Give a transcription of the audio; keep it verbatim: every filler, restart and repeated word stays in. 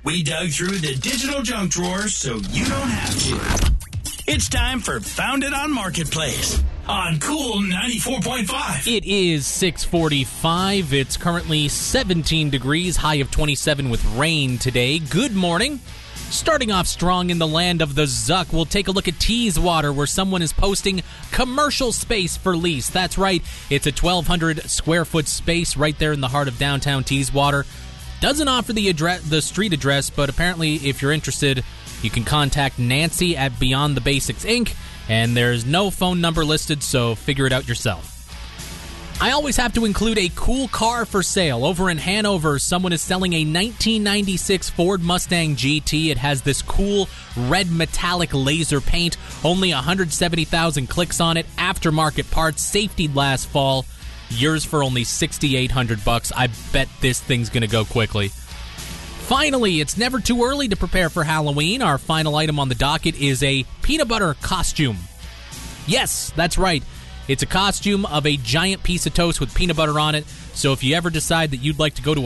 We dug through the digital junk drawer so you don't have to. It's time for Found It on Marketplace on Cool ninety-four point five. It is six forty-five. It's currently seventeen degrees, high of twenty-seven with rain today. Good morning. Starting off strong in the land of the Zuck, we'll take a look at Teeswater, where someone is posting commercial space for lease. That's right, it's a twelve hundred square foot space right there in the heart of downtown Teeswater. Doesn't offer the address, the street address, but apparently if you're interested, you can contact Nancy at Beyond the Basics Incorporated, and there's no phone number listed, so figure it out yourself. I always have to include a cool car for sale. Over in Hanover, someone is selling a nineteen ninety-six Ford Mustang G T. It has this cool red metallic laser paint, only one hundred seventy thousand clicks on it, aftermarket parts, safety last fall. Yours for only six thousand eight hundred bucks. I bet this thing's going to go quickly. Finally, it's never too early to prepare for Halloween. Our final item on the docket is a peanut butter costume. Yes, that's right. It's a costume of a giant piece of toast with peanut butter on it. So if you ever decide that you'd like to go to a